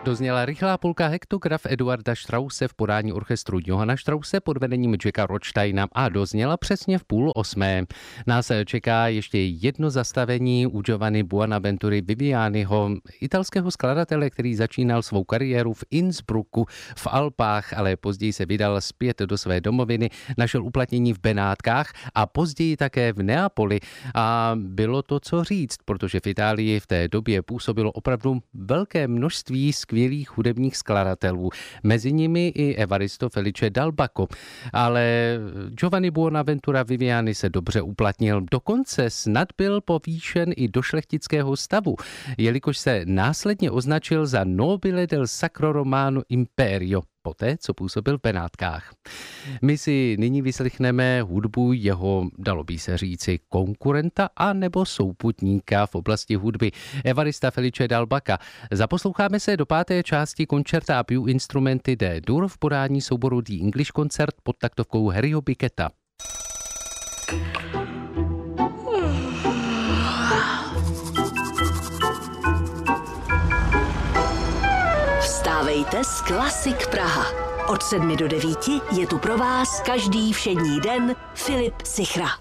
Dozněla rychlá polka Hektograf Eduarda Strausse v podání orchestru Johanna Strausse pod vedením Jacka Rothsteina a dozněla přesně v 7:30. Nás čeká ještě jedno zastavení u Giovanni Buonaventury Vivianiho, italského skladatele, který začínal svou kariéru v Innsbrucku v Alpách, ale později se vydal zpět do své domoviny, našel uplatnění v Benátkách a později také v Neapoli. A bylo to co říct, protože v Itálii v té době působilo opravdu velké množství skvělých hudebních skladatelů, mezi nimi i Evaristo Felice Dal Bacco. Ale Giovanni Buonaventura Viviani se dobře uplatnil, dokonce snad byl povýšen i do šlechtického stavu, jelikož se následně označil za nobile del Sacro Romano Imperio, poté, co působil v Benátkách. My si nyní vyslechneme hudbu jeho, dalo by se říci, konkurenta a nebo souputníka v oblasti hudby, Evarista Felice Dal Bacca. Zaposloucháme se do 5. části koncerta a più instrumenti de dur v podání souboru The English Concert pod taktovkou Harryho Bicketta. Vstávejte s Klasik Praha. Od 7 do 9 je tu pro vás každý všední den Filip Sichra.